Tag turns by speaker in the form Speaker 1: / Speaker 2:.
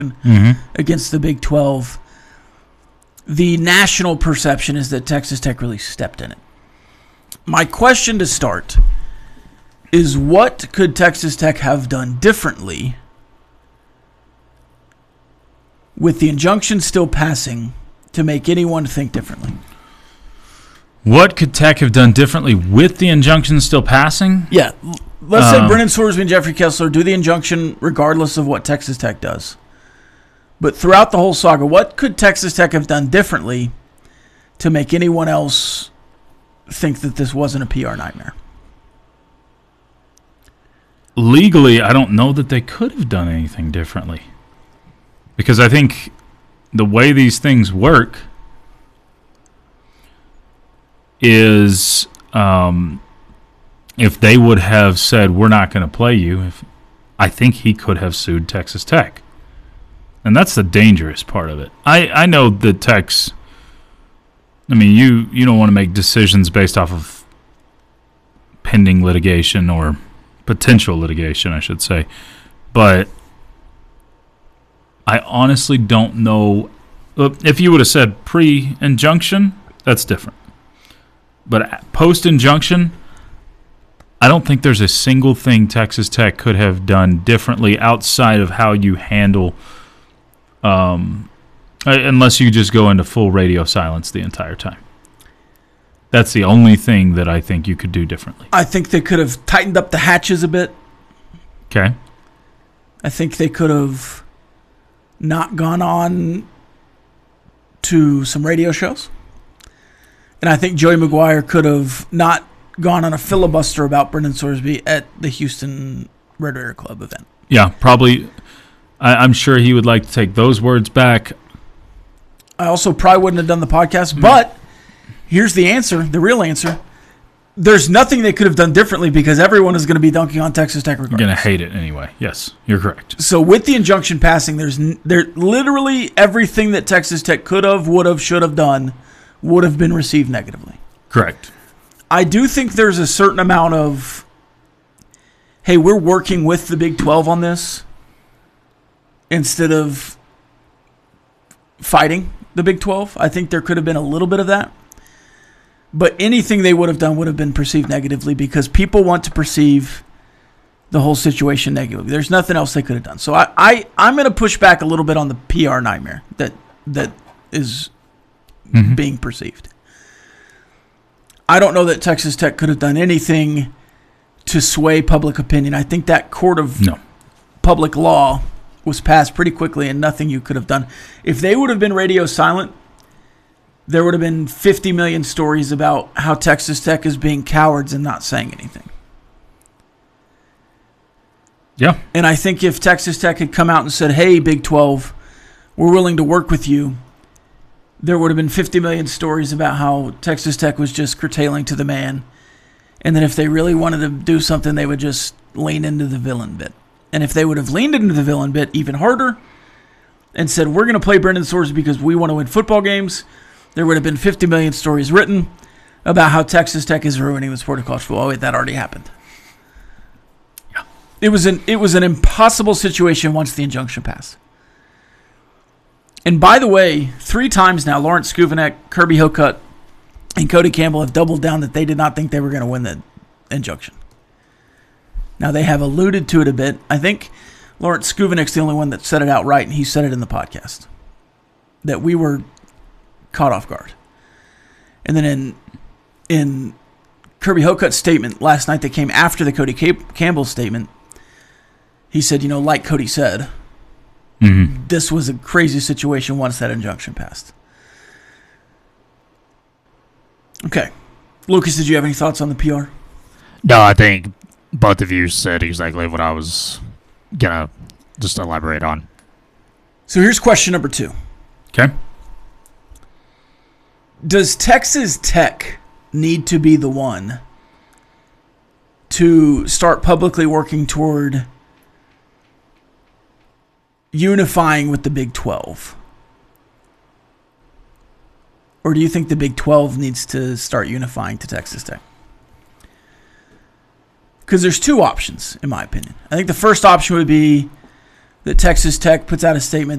Speaker 1: against the Big 12, the national perception is that Texas Tech really stepped in it. My question to start is, what could Texas Tech have done differently with the injunction still passing to make anyone think differently?
Speaker 2: What could Tech have done differently with the injunction still passing?
Speaker 1: Yeah. Let's say Brennan Sorsby and Jeffrey Kessler do the injunction regardless of what Texas Tech does. But throughout the whole saga, what could Texas Tech have done differently to make anyone else think that this wasn't a PR nightmare?
Speaker 2: Legally, I don't know that they could have done anything differently. Because I think the way these things work is if they would have said, we're not going to play you, I think he could have sued Texas Tech. And that's the dangerous part of it. I know that Tech's, I mean, you don't want to make decisions based off of pending litigation or potential litigation, I should say. But I honestly don't know. If you would have said pre-injunction, that's different. But post-injunction, I don't think there's a single thing Texas Tech could have done differently outside of how you handle, unless you just go into full radio silence the entire time. That's the only thing that I think you could do differently.
Speaker 1: I think they could have tightened up the hatches a bit.
Speaker 2: Okay.
Speaker 1: I think they could have not gone on to some radio shows. And I think Joey McGuire could have not gone on a filibuster about Brennan Sorsby at the Houston Red Raider Club event.
Speaker 2: Yeah, probably. I'm sure he would like to take those words back.
Speaker 1: I also probably wouldn't have done the podcast, but here's the answer, the real answer. There's nothing they could have done differently because everyone is going to be dunking on Texas Tech regardless.
Speaker 2: You're going to hate it anyway. Yes, you're correct.
Speaker 1: So with the injunction passing, there's literally everything that Texas Tech could have, would have, should have done would have been received negatively.
Speaker 2: Correct.
Speaker 1: I do think there's a certain amount of, hey, we're working with the Big 12 on this instead of fighting the Big 12. I think there could have been a little bit of that. But anything they would have done would have been perceived negatively because people want to perceive the whole situation negatively. There's nothing else they could have done. So I'm going to push back a little bit on the PR nightmare that is being perceived. I don't know that Texas Tech could have done anything to sway public opinion. I think that court of public law was passed pretty quickly and nothing you could have done. If they would have been radio silent, there would have been 50 million stories about how Texas Tech is being cowards and not saying anything.
Speaker 2: Yeah.
Speaker 1: And I think if Texas Tech had come out and said, hey, Big 12, we're willing to work with you, there would have been 50 million stories about how Texas Tech was just curtailing to the man. And then if they really wanted to do something, they would just lean into the villain bit. And if they would have leaned into the villain bit even harder and said, we're going to play Brennan Sorsby because we want to win football games, there would have been 50 million stories written about how Texas Tech is ruining the sport of college football. Oh, wait, that already happened. Yeah. It was an impossible situation once the injunction passed. And by the way, 3 times now, Lawrence Skuvenek, Kirby Hillcutt, and Cody Campbell have doubled down that they did not think they were going to win the injunction. Now, they have alluded to it a bit. I think Lawrence Skuvenek's the only one that said it outright, and he said it in the podcast, that we were caught off guard. And then in Kirby Hillcutt's statement last night that came after the Cody Campbell statement, he said, like Cody said, this was a crazy situation once that injunction passed. Okay. Lucas, did you have any thoughts on the PR?
Speaker 3: No, I think both of you said exactly what I was going to just elaborate on.
Speaker 1: So here's question number 2.
Speaker 2: Okay.
Speaker 1: Does Texas Tech need to be the one to start publicly working toward unifying with the Big 12? Or do you think the Big 12 needs to start unifying to Texas Tech? Because there's 2 options, in my opinion. I think the first option would be that Texas Tech puts out a statement